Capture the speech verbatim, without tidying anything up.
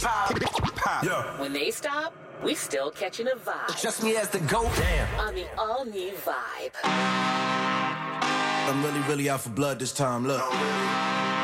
Pop, pop. Yeah. When they stop, we still catching a vibe. Trust me as the GOAT. Damn. On the all-new Vibe. I'm really, really out for blood this time. Look.